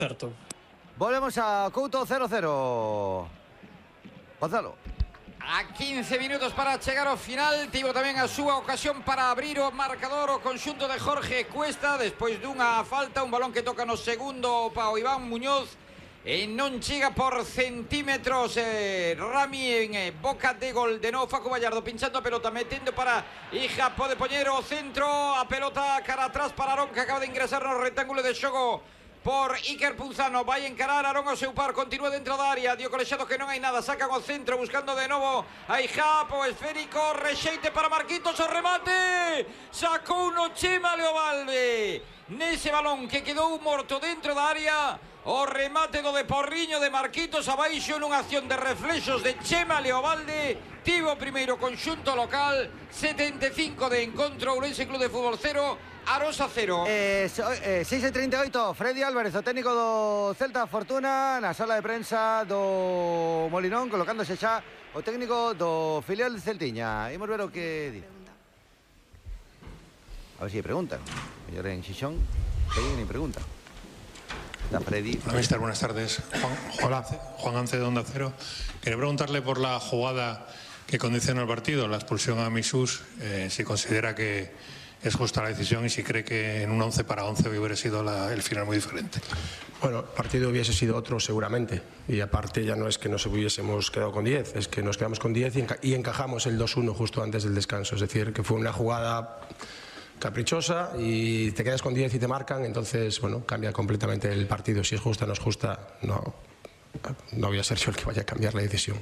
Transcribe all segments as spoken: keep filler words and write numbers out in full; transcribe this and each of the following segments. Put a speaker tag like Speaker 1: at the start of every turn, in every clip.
Speaker 1: Certo.
Speaker 2: Volvemos a Couto cero cero. Gonzalo.
Speaker 3: A quince minutos para chegar ao final. Tivo tamén a súa ocasión para abrir o marcador o conxunto de Jorge Cuesta despois dunha falta, un balón que toca no segundo para o Iván Muñoz e non chega por centímetros. eh, Rami en eh, boca de gol de novo. Facu Vallardo pinchando a pelota, metendo para Hija, pode poñer o centro, a pelota cara atrás para Arón, que acaba de ingresar no rectángulo de xogo por Iker Punzano. Vai encarar Arón ao seu par, continúa dentro da área, dio colexado que non hai nada, sacan o centro buscando de novo a Hija, o esférico, rexeite para Marquitos, o remate sacou no Chema Leobalde nese balón que quedou morto dentro da área. O remate do de Porriño de Marquitos abaixo nunha acción de reflexos de Chema Leobalde. Tivo o primeiro conxunto local. setenta e cinco de encontro, Ourense Club de Fútbol cero, Arosa cero.
Speaker 2: Eh, so, eh, seis e trinta e oito, Freddy Álvarez, o técnico do Celta Fortuna, na sala de prensa do Molinón, colocándose xa o técnico do filial de Celtiña. Imos ver o que di. A ver se si preguntan. Mellor en Xixón, que ni preguntan. Freddy.
Speaker 4: Hola, mister, buenas tardes. Juan, Juan, Juan Ance de Onda Cero. Quería preguntarle por la jugada que condiciona el partido, la expulsión a Misús, eh, si considera que es justa la decisión y si cree que en un once para once hubiera sido la, el final muy diferente.
Speaker 5: Bueno, el partido hubiese sido otro seguramente, y aparte ya no es que nos hubiésemos quedado con diez, es que nos quedamos con diez y, enca y encajamos el dos uno justo antes del descanso, es decir, que fue una jugada caprichosa y te quedas con diez y te marcan, entonces, bueno, cambia completamente el partido. Si es justa o no es justa, no, no voy a ser yo el que vaya a cambiar la decisión.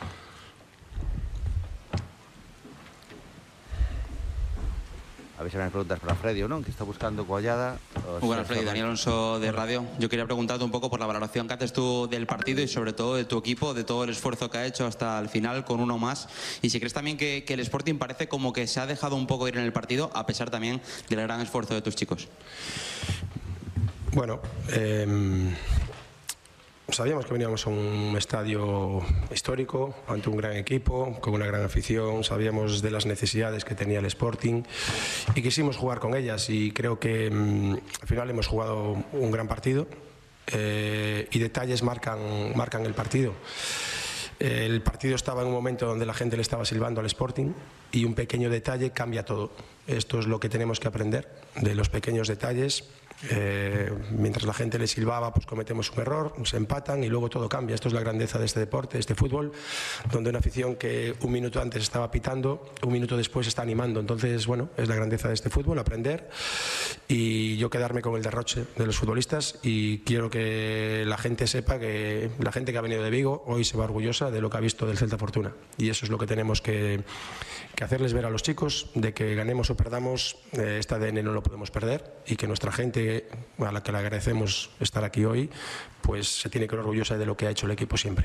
Speaker 2: A ver si hay preguntas para Freddy o no, que está buscando Collada.
Speaker 6: Muy buenas, Freddy. Daniel Alonso de Radio. Yo quería preguntarte un poco por la valoración que haces tú del partido y sobre todo de tu equipo, de todo el esfuerzo que ha hecho hasta el final con uno más. Y si crees también que, que el Sporting parece como que se ha dejado un poco ir en el partido, a pesar también del gran esfuerzo de tus chicos.
Speaker 5: Bueno, eh, sabíamos que veníamos a un estadio histórico, ante un gran equipo, con una gran afición, sabíamos de las necesidades que tenía el Sporting y quisimos jugar con ellas, y creo que mmm, al final hemos jugado un gran partido, eh, y detalles marcan, marcan el partido. El partido estaba en un momento donde la gente le estaba silbando al Sporting y un pequeño detalle cambia todo. Esto es lo que tenemos que aprender, de los pequeños detalles. Eh, mientras la gente le silbaba, pues cometemos un error, se empatan y luego todo cambia. Esto es la grandeza de este deporte, de este fútbol, donde una afición que un minuto antes estaba pitando, un minuto después está animando. Entonces, bueno, es la grandeza de este fútbol, aprender, y yo quedarme con el derroche de los futbolistas, y quiero que la gente sepa que la gente que ha venido de Vigo hoy se va orgullosa de lo que ha visto del Celta Fortuna, y eso es lo que tenemos que, que hacerles ver a los chicos, de que ganemos o perdamos, eh, este A D N no lo podemos perder, y que nuestra gente, a la que le agradecemos estar aquí hoy, pues se tiene que ir orgullosa de lo que ha hecho el equipo siempre.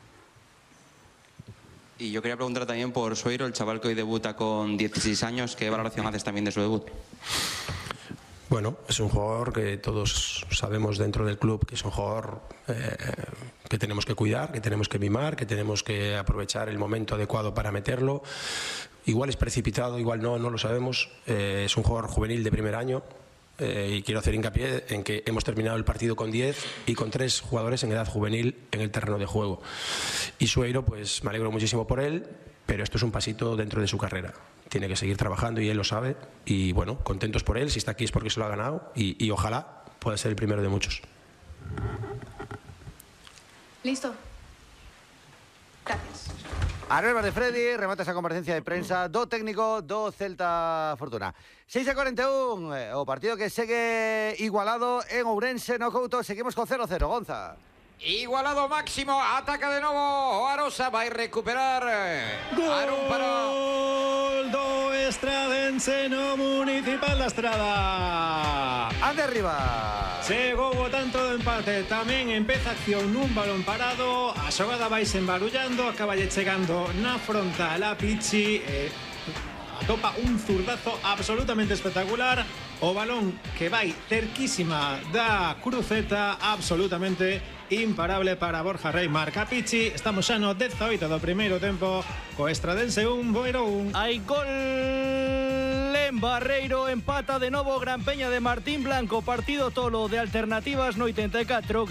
Speaker 6: Y yo quería preguntar también por Soiro, el chaval que hoy debuta con dieciséis años. ¿Qué valoración haces también de su debut?
Speaker 5: Bueno, es un jugador que todos sabemos dentro del club que es un jugador eh, que tenemos que cuidar, que tenemos que mimar, que tenemos que aprovechar el momento adecuado para meterlo. Igual es precipitado, igual no, no lo sabemos. Eh, es un jugador juvenil de primer año. Eh, y quiero hacer hincapié en que hemos terminado el partido con diez y con tres jugadores en edad juvenil en el terreno de juego. Y Sueiro, pues me alegro muchísimo por él, pero esto es un pasito dentro de su carrera. Tiene que seguir trabajando y él lo sabe. Y bueno, contentos por él. Si está aquí es porque se lo ha ganado, y, y ojalá pueda ser el primero de muchos.
Speaker 7: Listo. Gracias.
Speaker 2: Arriba de Freddy, remata esa comparecencia de prensa do técnico do Celta Fortuna. seis e cuarenta e un, o partido que segue igualado en Ourense, no Couto. Seguimos con cero cero, Gonza.
Speaker 3: Igualado máximo, ataca de novo o Arosa, vai recuperar Arón para
Speaker 1: Gol do Estradense no Municipal da Estrada.
Speaker 2: Ande arriba.
Speaker 1: Chegou o tanto do empate, tamén empeza acción nun balón parado, a xogada vai se embarullando, acaba chegando na frontal a Pichi, e atopa un zurdazo absolutamente espectacular, o balón que vai cerquísima da cruceta, absolutamente imparable para Borja Rey. Marca Pichi, estamos xa no dezaoito do primeiro tempo, co Estradense un, Boiro un.
Speaker 8: Hai gol en Barreiro, empata de novo Gran Peña de Martín Blanco, partido tolo de alternativas no oitenta e catro.